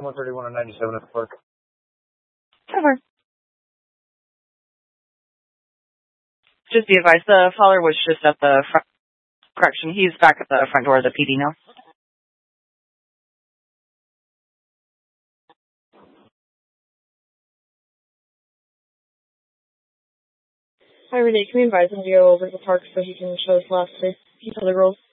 131 and 97 at the park. Cover. Just be advised, the faller was just at the front. Correction, he's back at the front door of the PD now. Hi, Renee. Can we advise him to go over to the park so he can show us last day? He tell the girls.